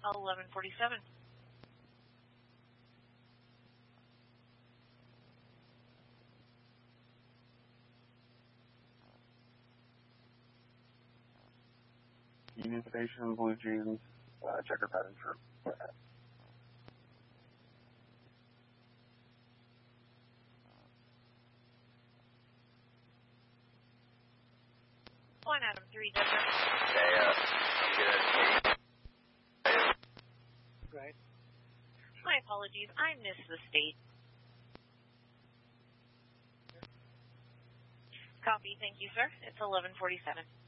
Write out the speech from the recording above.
1147. Union Station, Blue Jeans, checker pattern for One Adam 3 Denver. Hey, I'm good. Right. My apologies, I missed the state. Copy, thank you, sir. It's 1147.